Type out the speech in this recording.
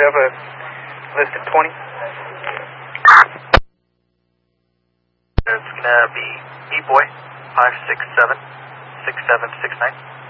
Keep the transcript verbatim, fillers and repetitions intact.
Java, listed twenty. It's going to be E-Boy, five six seven, six seven six nine.